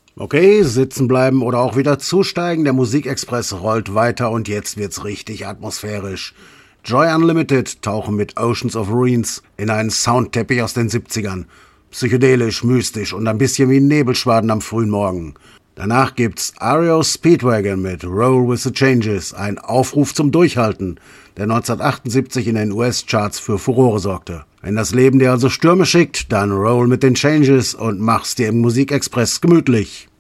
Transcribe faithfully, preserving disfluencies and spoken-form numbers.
Okay, sitzen bleiben oder auch wieder zusteigen. Der Musikexpress rollt weiter und jetzt wird's richtig atmosphärisch. Joy Unlimited tauchen mit Oceans of Ruins in einen Soundteppich aus den siebzigern. Psychedelisch, mystisch und ein bisschen wie Nebelschwaden am frühen Morgen. Danach gibt's R E O Speedwagon mit Roll with the Changes, ein Aufruf zum Durchhalten, der neunzehnhundertachtundsiebzig in den U S-Charts für Furore sorgte. Wenn das Leben dir also Stürme schickt, dann roll mit den Changes und mach's dir im Musikexpress gemütlich.